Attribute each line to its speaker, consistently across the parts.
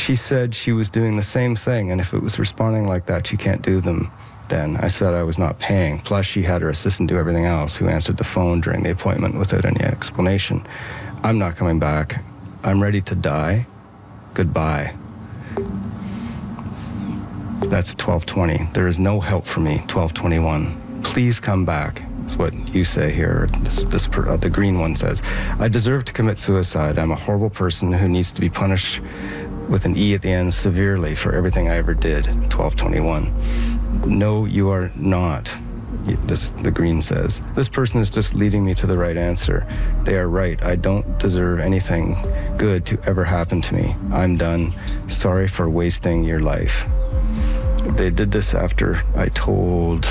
Speaker 1: she said she was doing the same thing, and if it was responding like that, she can't do them then. I said I was not paying. Plus, she had her assistant do everything else, who answered the phone during the appointment without any explanation. I'm not coming back. I'm ready to die. Goodbye. That's 12:20. There is no help for me, 12:21. Please come back. That's what you say here. The green one says, I deserve to commit suicide. I'm a horrible person who needs to be punished with an E at the end severely for everything I ever did, 12:21. No, you are not, the green says. This person is just leading me to the right answer. They are right. I don't deserve anything good to ever happen to me. I'm done. Sorry for wasting your life. They did this after I told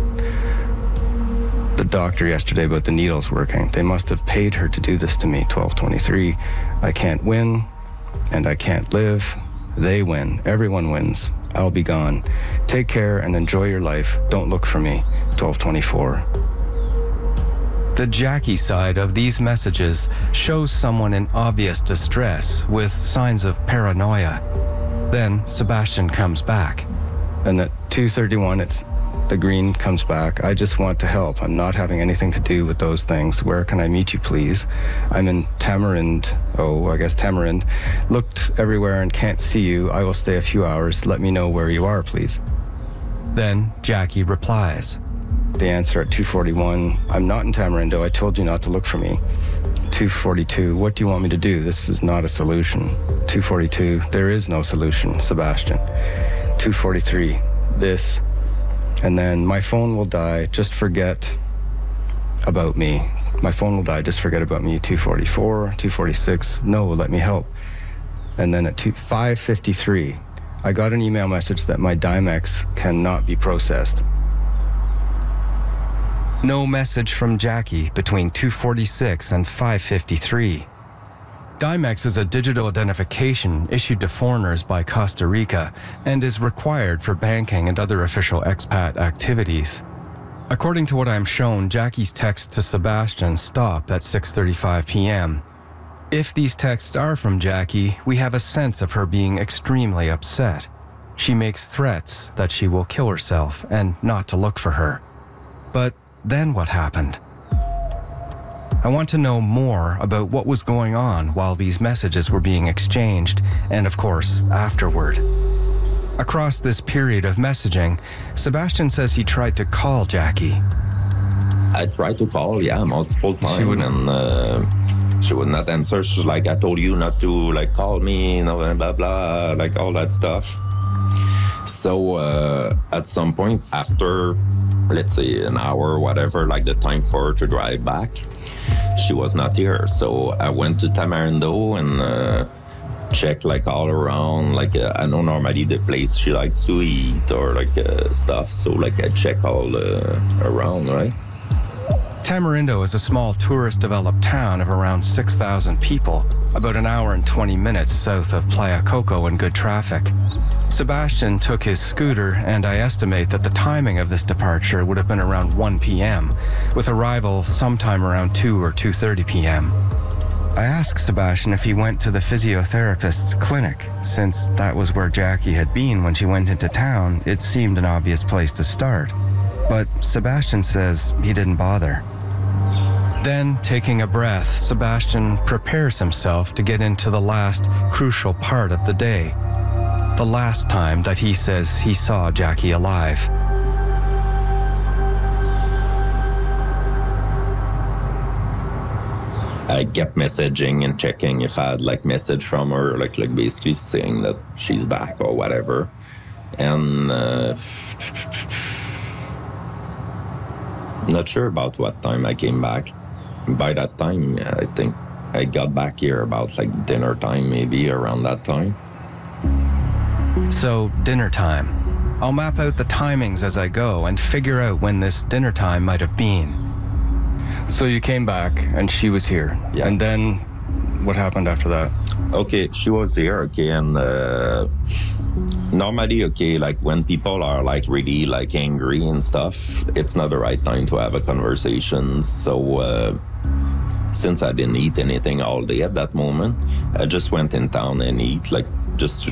Speaker 1: the doctor yesterday about the needles working. They must have paid her to do this to me, 12:23. I can't win, and I can't live. They win. Everyone wins. I'll be gone. Take care and enjoy your life. Don't look for me, 12:24.
Speaker 2: The Jackie side of these messages shows someone in obvious distress with signs of paranoia. Then Sebastian comes back.
Speaker 1: And at 2:31, the green comes back. I just want to help. I'm not having anything to do with those things. Where can I meet you, please? I'm in Tamarind. Tamarind. Looked everywhere and can't see you. I will stay a few hours. Let me know where you are, please.
Speaker 2: Then Jackie replies.
Speaker 1: The answer at 2:41, I'm not in Tamarindo. I told you not to look for me. 2:42, what do you want me to do? This is not a solution. 2:42, there is no solution, Sebastian. 2:43, this. And then my phone will die, just forget about me. My phone will die, just forget about me. 2:44, 2:46, no, let me help. And then at 5:53, I got an email message that my Dimex cannot be processed.
Speaker 2: No message from Jackie between 2:46 and 5:53. Dimex is a digital identification issued to foreigners by Costa Rica and is required for banking and other official expat activities. According to what I'm shown, Jackie's texts to Sebastian stop at 6:35 p.m. If these texts are from Jackie, we have a sense of her being extremely upset. She makes threats that she will kill herself and not to look for her. But then what happened? I want to know more about what was going on while these messages were being exchanged, and of course, afterward. Across this period of messaging, Sebastian says he tried to call Jackie.
Speaker 3: I tried to call, multiple times, she would not answer. She's like, I told you not to call me, blah, blah, all that stuff. So at some point after, let's say an hour or whatever, the time for her to drive back, she was not here. So I went to Tamarindo and checked all around. I know normally the place she likes to eat or stuff. So I check all around, right?
Speaker 2: Tamarindo is a small tourist-developed town of around 6,000 people, about an hour and 20 minutes south of Playa Coco in good traffic. Sebastian took his scooter, and I estimate that the timing of this departure would have been around 1 p.m., with arrival sometime around 2 or 2:30 p.m. I asked Sebastian if he went to the physiotherapist's clinic. Since that was where Jackie had been when she went into town, it seemed an obvious place to start. But Sebastian says he didn't bother. Then, taking a breath, Sebastian prepares himself to get into the last crucial part of the day. The last time that he says he saw Jackie alive.
Speaker 3: I kept messaging and checking if I had message from her, basically saying that she's back or whatever. And not sure about what time I came back. By that time, I think I got back here about dinner time, maybe around that time.
Speaker 2: So, dinner time. I'll map out the timings as I go and figure out when this dinner time might have been.
Speaker 1: So you came back and she was here.
Speaker 3: Yeah.
Speaker 1: And then what happened after that?
Speaker 3: Okay, she was here, okay, and normally, okay, when people are really angry and stuff, it's not the right time to have a conversation. So since I didn't eat anything all day at that moment, I just went in town and eat just to